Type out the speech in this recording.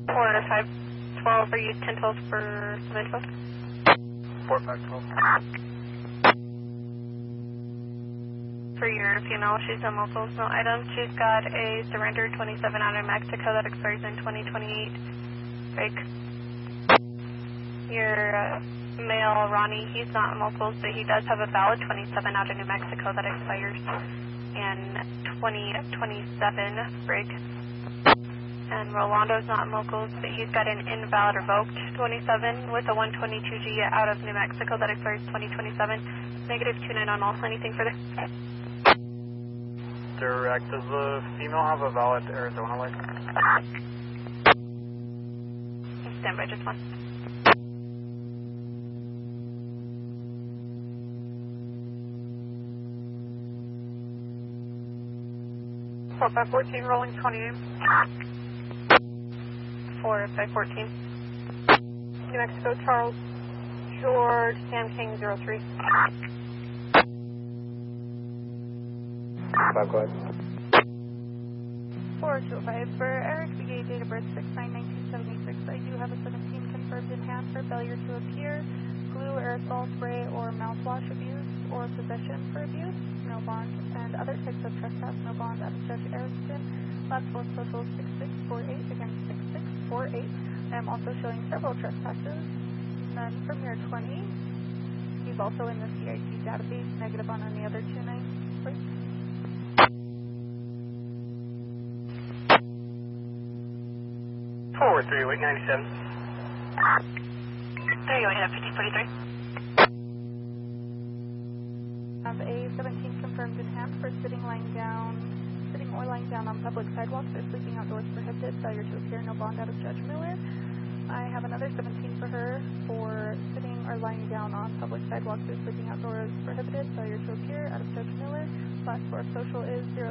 4 to 512, are you 1012 for 712? 4 512. For your female, she's on multiple no items. She's got a surrender 27 out of Mexico that expires in 2028. Break. Your male, Ronnie, he's not on multiples, but he does have a valid 27 out of New Mexico that expires in 2027. Break. And Rolando's not in locals, but he's got an invalid revoked 27 with a 122G out of New Mexico that expires 2027. Negative 29 on all. Anything further? Direct. Does the female have a valid Arizona license? Stand by just one. 4 514 rolling 28. 4 514. New Mexico, Charles George, Sam King 03. 5, go ahead. 425 for Eric BA, date of birth 6/9/1976. I do have a 17 confirmed in hand for failure to appear, glue, aerosol spray, or mouthwash abuse, or possession for abuse, no bond, and other types of trespass, no bond out of Judge Erickson. Last four social 6648 against 6648. I am also showing several trespasses, none from year 20. He's also in the CIT database, negative on any other 2 names. Please. 43897. 308 5043. Have a 17 confirmed in hand for sitting or lying down on public sidewalks or sleeping outdoors prohibited, failure to appear, no bond out of Judge Miller. I have another 17 for her for sitting or lying down on public sidewalks or sleeping outdoors prohibited, failure to appear, out of Judge Miller. Last four social is 0